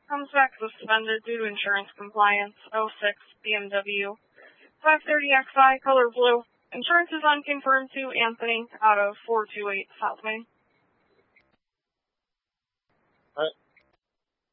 Comes back suspended due to insurance compliance. '06 BMW 530xi, color blue. Insurance is unconfirmed to Anthony out of 428 South Main.